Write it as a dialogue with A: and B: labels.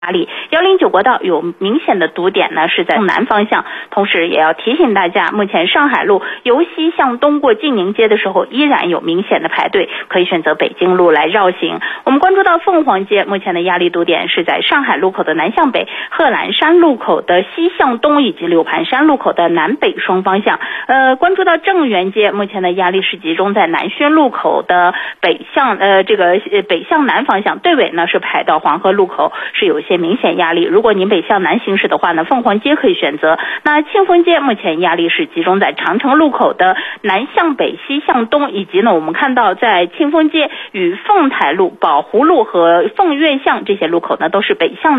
A: 压力。109国道有明显的堵点呢，是在东南方向。同时也要提醒大家，目前上海路由西向东过晋宁街的时候，依然有明显的排队，可以选择北京路来绕行。我们关注到凤凰街，目前的压力堵点是在上海路口的南向北、贺兰山路口的西向东以及柳盘山路口的南北双方向。关注到正源街，目前的压力是集中在南轩路口的北向北向南方向，队尾呢是排到黄河路口，是有一些明显压力。如果您北向南行驶的话呢，凤凰街可以选择。那庆丰街目前压力是集中在长城路口的南向北、西向东，以及呢我们看到在庆丰街与凤台路、宝湖路和凤苑巷这些路口呢都是北向